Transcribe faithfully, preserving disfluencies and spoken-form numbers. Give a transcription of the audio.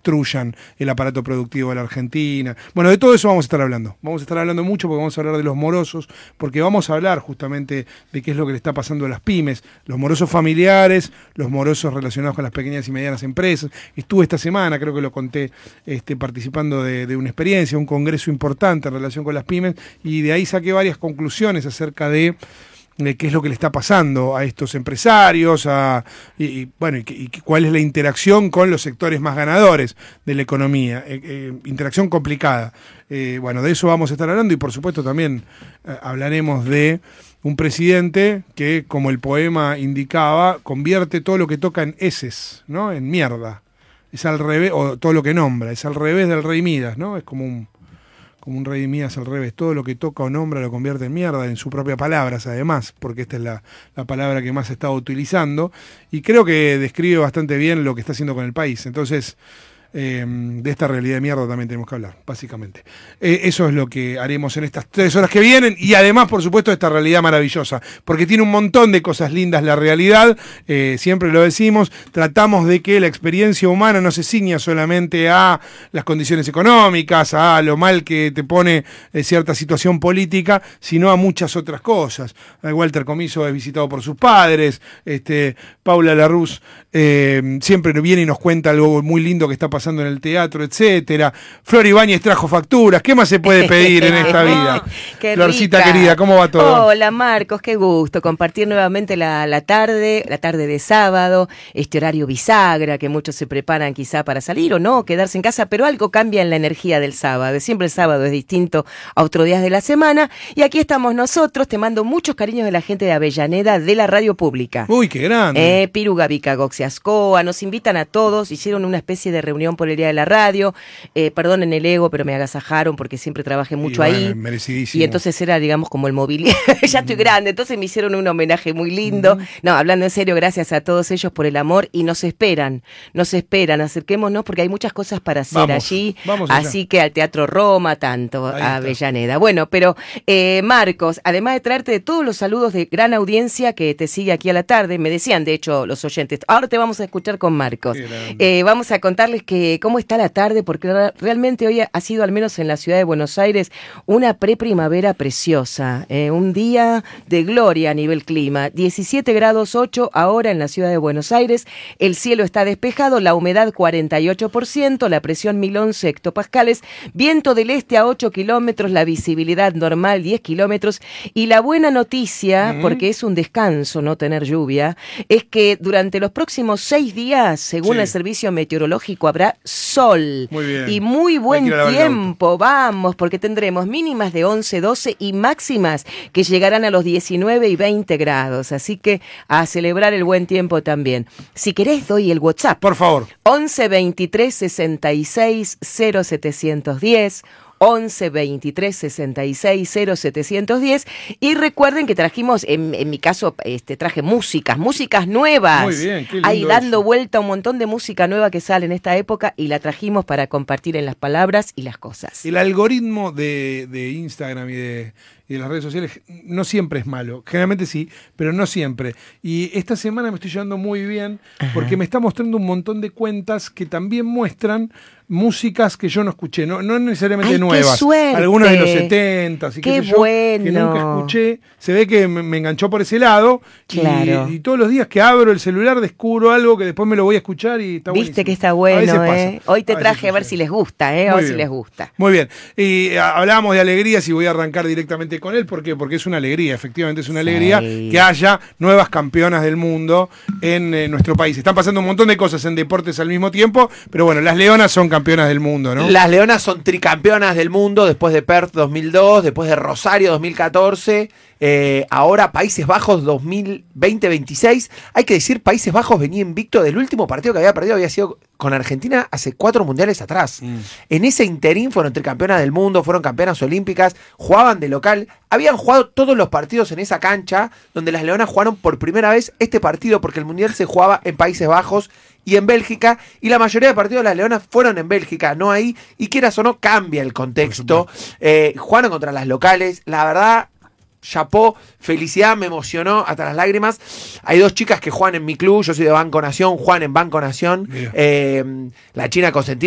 destruyan el aparato productivo de la Argentina. Bueno, de todo eso vamos a estar hablando. Vamos a estar hablando mucho porque vamos a hablar de los morosos, porque vamos a hablar justamente de qué es lo que le está pasando a las pymes, los morosos familiares, los morosos relacionados con las pequeñas y medianas empresas. Estuve esta semana, creo que lo conté, este, participando de, de una experiencia, un congreso importante en relación con las pymes, y de ahí saqué varias conclusiones acerca de de qué es lo que le está pasando a estos empresarios, a, y, y bueno, y, y cuál es la interacción con los sectores más ganadores de la economía. Eh, eh, interacción complicada. Eh, bueno, de eso vamos a estar hablando, y por supuesto también eh, hablaremos de un presidente que, como el poema indicaba, convierte todo lo que toca en heces, ¿no? En mierda. Es al revés, o todo lo que nombra, es al revés del rey Midas, ¿no? Es como un... como un rey Mías al revés, todo lo que toca o nombra lo convierte en mierda, en sus propias palabras además, porque esta es la, la palabra que más se está utilizando, y creo que describe bastante bien lo que está haciendo con el país. Entonces, eh, de esta realidad de mierda también tenemos que hablar, básicamente. Eh, eso es lo que haremos en estas tres horas que vienen, y además, por supuesto, de esta realidad maravillosa, porque tiene un montón de cosas lindas la realidad, eh, siempre lo decimos, tratamos de que la experiencia humana no se ciña solamente a las condiciones económicas, a lo mal que te pone eh, cierta situación política, sino a muchas otras cosas. Eh, Walter Comiso es visitado por sus padres, este, Paula Larruz eh, siempre viene y nos cuenta algo muy lindo que está pasando pasando en el teatro, etcétera. Flor Ibáñez trajo facturas. ¿Qué más se puede pedir en esta vida? Qué Florcita rica. Querida, ¿cómo va todo? Hola Marcos, qué gusto compartir nuevamente la, la tarde, la tarde de sábado, este horario bisagra que muchos se preparan quizá para salir o no, quedarse en casa, pero algo cambia en la energía del sábado. Siempre el sábado es distinto a otros días de la semana, y aquí estamos nosotros. Te mando muchos cariños de la gente de Avellaneda, de la radio pública. Uy, qué grande. Eh, Piru Gavica Goxiascoa, nos invitan a todos, hicieron una especie de reunión por el Día de la Radio, eh, perdonen el ego, pero me agasajaron porque siempre trabajé mucho y, bueno, ahí, merecidísimo. Y entonces era, digamos, como el mobiliario, ya estoy grande, entonces me hicieron un homenaje muy lindo. Mm. No, hablando en serio, gracias a todos ellos por el amor, y nos esperan, nos esperan, acerquémonos porque hay muchas cosas para hacer vamos, allí, vamos así que al Teatro Roma, tanto ahí a Avellaneda. Bueno, pero eh, Marcos, además de traerte de todos los saludos de gran audiencia que te sigue aquí a la tarde, me decían de hecho los oyentes, ahora te vamos a escuchar con Marcos, eh, vamos a contarles que cómo está la tarde, porque realmente hoy ha sido, al menos en la ciudad de Buenos Aires, una preprimavera preciosa, eh, un día de gloria a nivel clima. diecisiete grados ocho ahora en la ciudad de Buenos Aires, el cielo está despejado, la humedad cuarenta y ocho por ciento, la presión mil once hectopascales, viento del este a ocho kilómetros, la visibilidad normal diez kilómetros, y la buena noticia, mm. porque es un descanso no tener lluvia, es que durante los próximos seis días, según sí. el servicio meteorológico, habrá sol. Muy bien. Y muy buen tiempo, vamos, porque tendremos mínimas de once, doce y máximas que llegarán a los diecinueve y veinte grados. Así que a celebrar el buen tiempo también. Si querés, doy el WhatsApp. Por favor. once veintitrés sesenta y seis cero setecientos diez. once veintitrés sesenta y seis cero setecientos diez, y recuerden que trajimos, en, en mi caso, este traje músicas, músicas nuevas. Muy bien, qué lindo. Ahí dando eso. vuelta un montón de música nueva que sale en esta época, y la trajimos para compartir en las palabras y las cosas. El algoritmo de, de Instagram y de, y de las redes sociales no siempre es malo, generalmente sí, pero no siempre. Y esta semana me estoy llevando muy bien, Ajá. porque me está mostrando un montón de cuentas que también muestran músicas que yo no escuché, no, no necesariamente Ay, nuevas, qué suerte. Algunas de los setenta, así qué que yo, bueno. que nunca escuché. Se ve que me, me enganchó por ese lado, claro. y, y todos los días que abro el celular descubro algo que después me lo voy a escuchar y está buenísimo. Viste que está bueno, a veces pasa. ¿eh? Hoy te a traje a ver si les gusta, ¿eh? A ver si les gusta. Muy bien. Y a, hablábamos de alegrías y voy a arrancar directamente con él. ¿Por qué? Porque es una alegría, efectivamente es una sí. alegría que haya nuevas campeonas del mundo en eh, nuestro país. Están pasando un montón de cosas en deportes al mismo tiempo, pero bueno, las leonas son campeonas del mundo, ¿no? Las leonas son tricampeonas del mundo después de Perth dos mil dos, después de Rosario dos mil catorce, eh, ahora Países Bajos dos mil veinte veintiséis. Hay que decir, Países Bajos venía invicto del último partido que había perdido, había sido con Argentina hace cuatro mundiales atrás. Mm. En ese interín fueron tricampeonas del mundo, fueron campeonas olímpicas, jugaban de local, habían jugado todos los partidos en esa cancha, donde las leonas jugaron por primera vez este partido, porque el mundial se jugaba en Países Bajos y en Bélgica, y la mayoría de partidos de las leonas fueron en Bélgica, no ahí, y quieras o no, cambia el contexto. Eh, jugaron contra las locales, la verdad, chapó, felicidad, me emocionó hasta las lágrimas. Hay dos chicas que juegan en mi club, yo soy de Banco Nación, juegan en Banco Nación, eh, la China Constantino